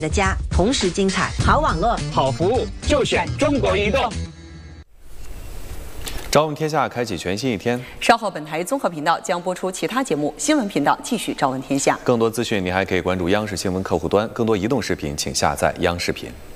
的家，同时精彩，好网络， 好服务，就选中国移动。 朝闻天下开启全新一天。 稍后本台综合频道将播出其他节目，新闻频道继续朝闻天下。 更多资讯，您还可以关注央视新闻客户端。更多移动视频，请下载央视频。